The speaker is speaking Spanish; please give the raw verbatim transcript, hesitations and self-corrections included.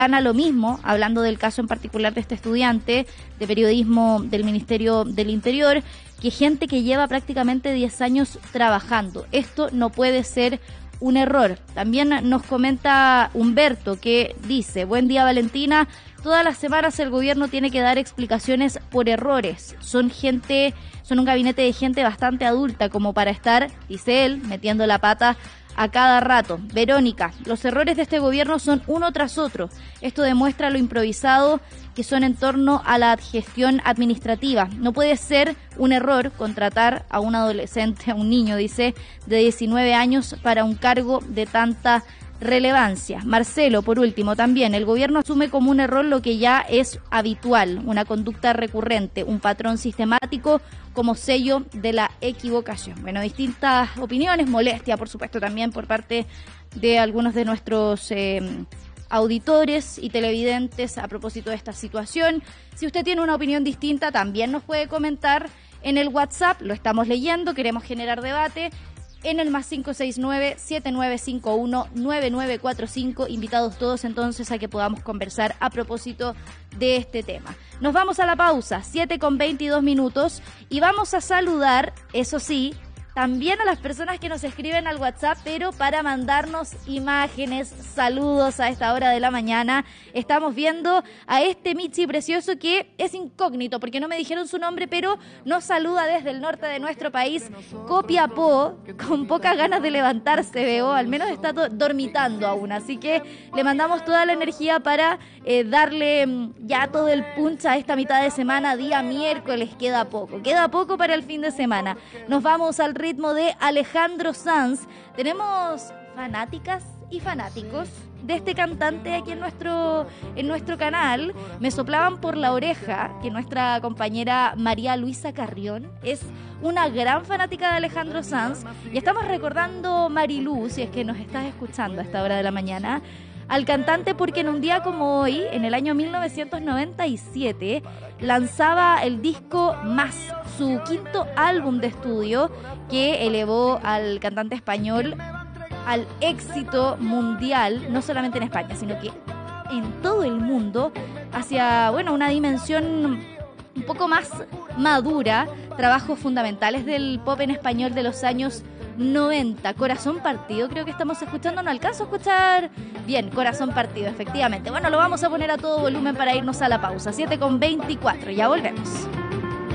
gana lo mismo, hablando del caso en particular de este estudiante de periodismo del Ministerio del Interior, que gente que lleva prácticamente diez años trabajando. Esto no puede ser un error. También nos comenta Humberto, que dice: buen día, Valentina, todas las semanas el gobierno tiene que dar explicaciones por errores. Son gente, son un gabinete de gente bastante adulta como para estar, dice él, metiendo la pata a cada rato. Verónica, los errores de este gobierno son uno tras otro. Esto demuestra lo improvisado que son en torno a la gestión administrativa. No puede ser un error contratar a un adolescente, a un niño, dice, de diecinueve años para un cargo de tanta relevancia. Marcelo, por último, también, el gobierno asume como un error lo que ya es habitual, una conducta recurrente, un patrón sistemático como sello de la equivocación. Bueno, distintas opiniones, molestia, por supuesto, también por parte de algunos de nuestros eh, auditores y televidentes a propósito de esta situación. Si usted tiene una opinión distinta, también nos puede comentar en el WhatsApp, lo estamos leyendo, queremos generar debate, en el más cinco seis nueve, siete nueve cinco uno, nueve nueve cuatro cinco. Invitados todos entonces a que podamos conversar a propósito de este tema. Nos vamos a la pausa, siete con veintidós minutos, y vamos a saludar, eso sí, también a las personas que nos escriben al WhatsApp, pero para mandarnos imágenes, saludos a esta hora de la mañana. Estamos viendo a este Michi precioso que es incógnito porque no me dijeron su nombre, pero nos saluda desde el norte de nuestro país, Copiapó, con pocas ganas de levantarse, veo, al menos está do- dormitando aún, así que le mandamos toda la energía para eh, darle mm, ya todo el punch a esta mitad de semana, día miércoles, queda poco, queda poco para el fin de semana. Nos vamos al ritmo de Alejandro Sanz. Tenemos fanáticas y fanáticos de este cantante aquí en nuestro en nuestro canal. Me soplaban por la oreja que nuestra compañera María Luisa Carrión es una gran fanática de Alejandro Sanz, y estamos recordando, Marilú, si es que nos estás escuchando a esta hora de la mañana, al cantante porque en un día como hoy, en el año mil novecientos noventa y siete, lanzaba el disco Más, su quinto álbum de estudio, que elevó al cantante español al éxito mundial, no solamente en España, sino que en todo el mundo, hacia, bueno, una dimensión un poco más madura, trabajos fundamentales del pop en español de los años noventa. Corazón partido, creo que estamos escuchando, no alcanzo a escuchar bien, Corazón partido, efectivamente. Bueno, lo vamos a poner a todo volumen para irnos a la pausa, siete con veinticuatro, ya volvemos.